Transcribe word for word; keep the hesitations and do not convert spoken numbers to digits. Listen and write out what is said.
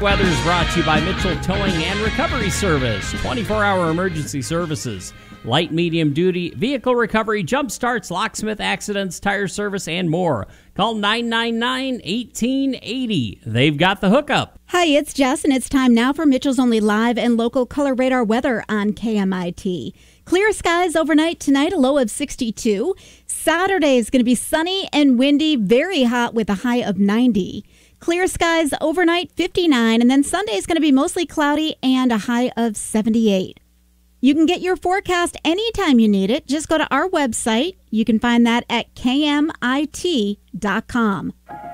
Weather is brought to you by Mitchell Towing and Recovery Service. twenty-four hour emergency services. Light, medium duty, vehicle recovery, jump starts, locksmith accidents, tire service, and more. Call nine nine nine, one eight eight zero. They've got the hookup. Hi, it's Jess, and it's time now for Mitchell's only live and local color radar weather on K M I T. Clear skies overnight tonight, a low of sixty-two. Saturday is going to be sunny and windy, very hot with a high of ninety. Clear skies overnight, fifty-nine, and then Sunday is going to be mostly cloudy and a high of seventy-eight. You can get your forecast anytime you need it. Just go to our website. You can find that at K M I T dot com.